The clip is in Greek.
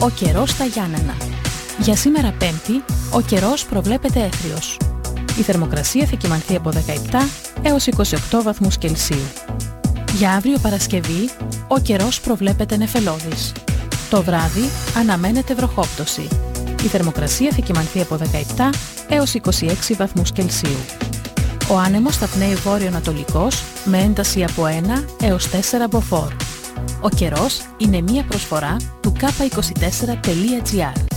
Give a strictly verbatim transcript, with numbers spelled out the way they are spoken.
Ο καιρός στα Γιάννενα. Για σήμερα Πέμπτη, ο καιρός προβλέπεται έθριος. Η θερμοκρασία θα κυμανθεί από δεκαεπτά έως είκοσι οκτώ βαθμούς Κελσίου. Για αύριο Παρασκευή, ο καιρός προβλέπεται νεφελώδης. Το βράδυ αναμένεται βροχόπτωση. Η θερμοκρασία θα κυμανθεί από δεκαεπτά έως είκοσι έξι βαθμούς Κελσίου. Ο άνεμος θα πνέει βόρειο-ανατολικός με ένταση από ένα έως τέσσερα μποφόρ. Ο καιρός είναι μία προσφορά του κάπα είκοσι τέσσερα τελεία τζι άρ.